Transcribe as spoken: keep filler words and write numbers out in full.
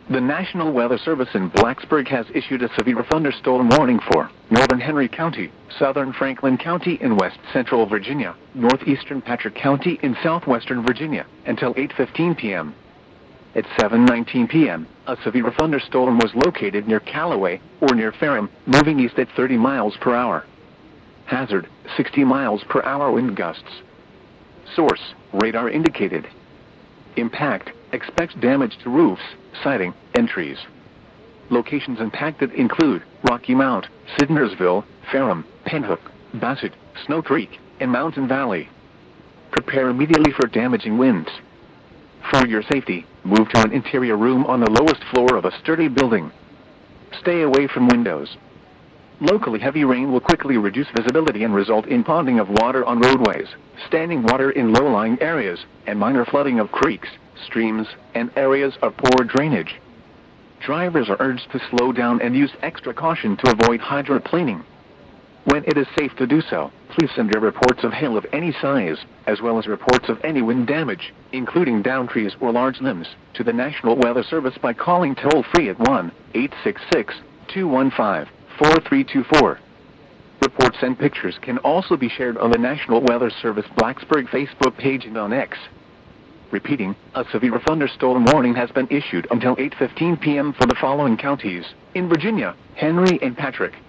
The National Weather Service in Blacksburg has issued a severe thunderstorm warning for northern Henry County, southern Franklin County in west central Virginia, northeastern Patrick County in southwestern Virginia, until eight fifteen p m At seven nineteen p m, a severe thunderstorm was located near Callaway, or near Ferrum, moving east at thirty miles per hour. Hazard, sixty miles per hour wind gusts. Source, radar indicated. Impact, expects damage to roofs, siding, and trees. Locations impacted include Rocky Mount, Sidnersville, Ferrum, Pinhook, Bassett, Snow Creek, and Mountain Valley. Prepare immediately for damaging winds. For your safety, move to an interior room on the lowest floor of a sturdy building. Stay away from windows. Locally heavy rain will quickly reduce visibility and result in ponding of water on roadways, standing water in low-lying areas, and minor flooding of creeks, streams, and areas of poor drainage. Drivers are urged to slow down and use extra caution to avoid hydroplaning. When it is safe to do so, please send your reports of hail of any size, as well as reports of any wind damage, including downed trees or large limbs, to the National Weather Service by calling toll-free at one eight six six, two one five, four three two four. Reports and pictures can also be shared on the National Weather Service Blacksburg Facebook page and on X. Repeating, a severe thunderstorm warning has been issued until eight fifteen p m for the following counties: in Virginia, Henry and Patrick,